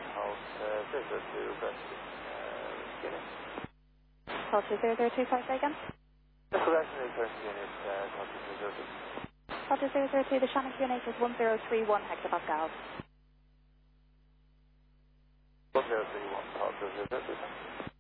House 002, Brexit, unit. Delta 0025, say again. Progression return unit, Delta 002. Delta 002, the Shannon QNH is 1031 hectopascals. 1031, Delta 002.